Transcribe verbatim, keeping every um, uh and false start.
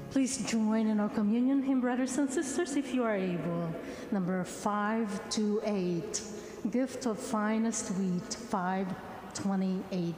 Please join in our communion hymn, brothers and sisters, if you are able. Number five two eight, Gift of Finest Wheat, five twenty-eight.